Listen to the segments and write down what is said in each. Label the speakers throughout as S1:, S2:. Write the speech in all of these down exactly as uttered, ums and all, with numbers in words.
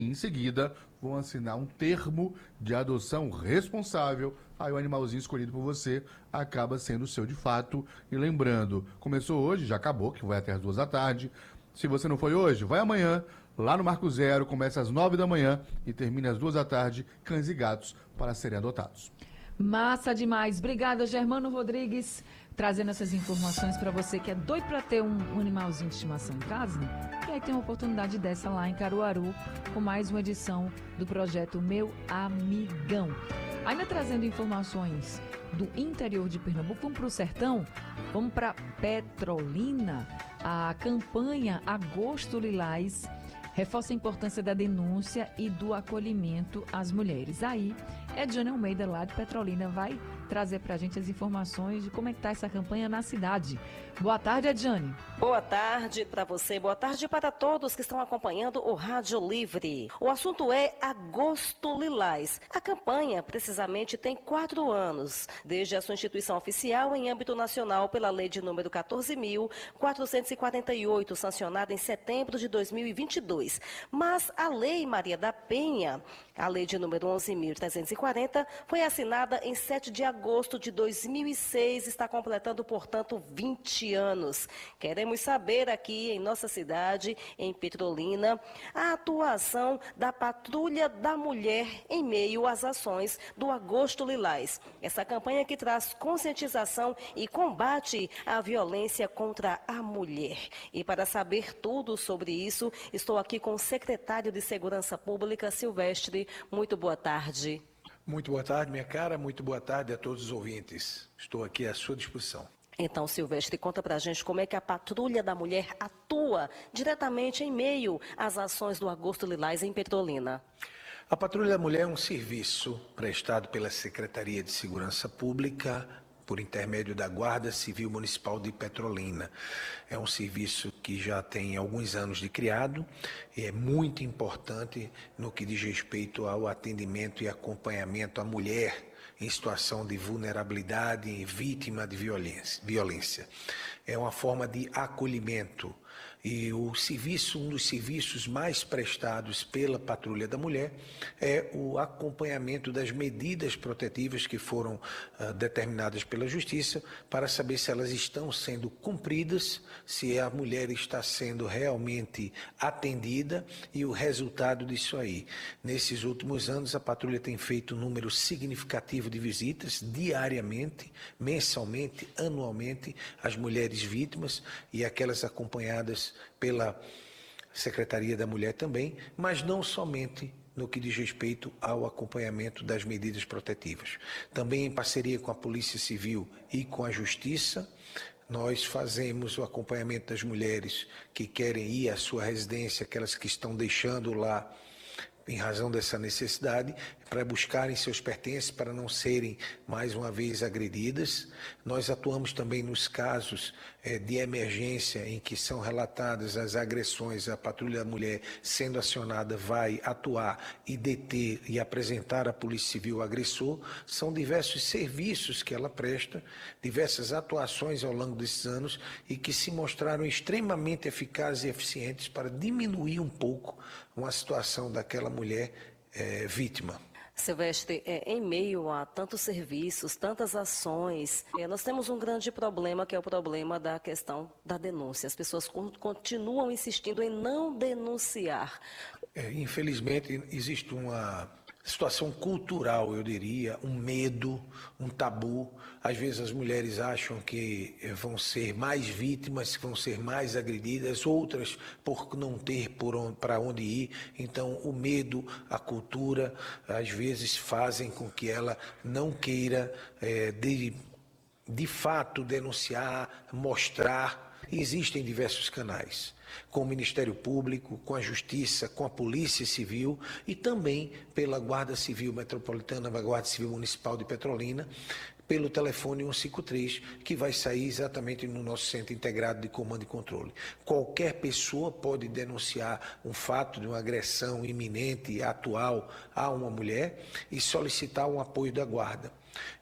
S1: Em seguida, vão assinar um termo de adoção responsável. Aí o animalzinho escolhido por você acaba sendo seu de fato. E lembrando, começou hoje, já acabou, que vai até as duas da tarde. Se você não foi hoje, vai amanhã, lá no Marco Zero, começa às nove da manhã e termina às duas da tarde, cães e gatos para serem adotados.
S2: Massa demais. Obrigada, Germano Rodrigues, trazendo essas informações para você que é doido para ter um, um animalzinho de estimação em casa. E aí tem uma oportunidade dessa lá em Caruaru, com mais uma edição do projeto Meu Amigão. Ainda trazendo informações do interior de Pernambuco, vamos para o sertão, vamos para Petrolina. A campanha Agosto Lilás reforça a importância da denúncia e do acolhimento às mulheres. Aí, Ediane Almeida, lá de Petrolina, vai trazer para a gente as informações de como é que está essa campanha na cidade. Boa tarde, Ediane.
S3: Boa tarde para você, boa tarde para todos que estão acompanhando o Rádio Livre. O assunto é Agosto Lilás. A campanha, precisamente, tem quatro anos, desde a sua instituição oficial em âmbito nacional pela lei de número quatorze mil quatrocentos e quarenta e oito, sancionada em setembro de dois mil e vinte e dois. Mas a Lei Maria da Penha, a lei de número onze mil trezentos e quarenta, foi assinada em sete de agosto de dois mil e seis, está completando, portanto, vinte anos. Queremos saber aqui em nossa cidade, em Petrolina, a atuação da Patrulha da Mulher em meio às ações do Agosto Lilás. Essa campanha que traz conscientização e combate à violência contra a mulher. E para saber tudo sobre isso, estou aqui com o secretário de Segurança Pública, Silvestre. Muito boa tarde.
S4: Muito boa tarde, minha cara. Muito boa tarde a todos os ouvintes. Estou aqui à sua disposição.
S3: Então, Silvestre, conta pra gente como é que a Patrulha da Mulher atua diretamente em meio às ações do Agosto Lilás em Petrolina.
S4: A Patrulha da Mulher é um serviço prestado pela Secretaria de Segurança Pública por intermédio da Guarda Civil Municipal de Petrolina. É um serviço que já tem alguns anos de criado e é muito importante no que diz respeito ao atendimento e acompanhamento à mulher em situação de vulnerabilidade e vítima de violência. É uma forma de acolhimento e o serviço, um dos serviços mais prestados pela Patrulha da Mulher é o acompanhamento das medidas protetivas que foram uh, determinadas pela Justiça para saber se elas estão sendo cumpridas, se a mulher está sendo realmente atendida e o resultado disso aí. Nesses últimos anos, a Patrulha tem feito um número significativo de visitas diariamente, mensalmente, anualmente, às mulheres vítimas e aquelas acompanhadas pela Secretaria da Mulher também, mas não somente no que diz respeito ao acompanhamento das medidas protetivas. Também em parceria com a Polícia Civil e com a Justiça, nós fazemos o acompanhamento das mulheres que querem ir à sua residência, aquelas que estão deixando lá em razão dessa necessidade, para buscarem seus pertences, para não serem mais uma vez agredidas. Nós atuamos também nos casos eh, de emergência em que são relatadas as agressões. A Patrulha da Mulher, sendo acionada, vai atuar e deter e apresentar à Polícia Civil o agressor. São diversos serviços que ela presta, diversas atuações ao longo desses anos e que se mostraram extremamente eficazes e eficientes para diminuir um pouco uma situação daquela mulher eh, vítima.
S3: Silvestre, é, em meio a tantos serviços, tantas ações, é, nós temos um grande problema, que é o problema da questão da denúncia. As pessoas con- continuam insistindo em não denunciar.
S4: É, infelizmente, existe uma situação cultural, eu diria, um medo, um tabu. Às vezes as mulheres acham que vão ser mais vítimas, que vão ser mais agredidas, outras por não ter para onde ir. Então o medo, a cultura, às vezes fazem com que ela não queira é, de, de fato denunciar, mostrar. Existem diversos canais, com o Ministério Público, com a Justiça, com a Polícia Civil e também pela Guarda Civil Metropolitana, a Guarda Civil Municipal de Petrolina, pelo telefone cento e cinquenta e três, que vai sair exatamente no nosso Centro Integrado de Comando e Controle. Qualquer pessoa pode denunciar um fato de uma agressão iminente, atual, a uma mulher e solicitar um apoio da Guarda.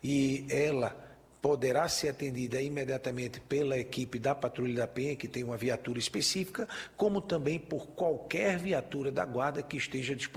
S4: E ela poderá ser atendida imediatamente pela equipe da Patrulha da Penha, que tem uma viatura específica, como também por qualquer viatura da Guarda que esteja disponível.